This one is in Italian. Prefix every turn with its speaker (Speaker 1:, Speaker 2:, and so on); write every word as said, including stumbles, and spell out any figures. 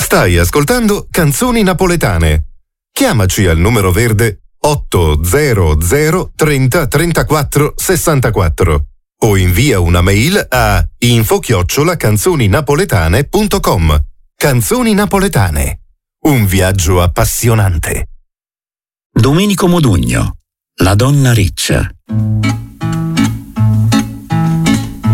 Speaker 1: Stai ascoltando Canzoni Napoletane. Chiamaci al numero verde otto zero zero trenta trentaquattro sessantaquattro o invia una mail a info chiocciola canzoninapoletane punto com. Canzoni Napoletane. Un viaggio appassionante.
Speaker 2: Domenico Modugno, La donna riccia.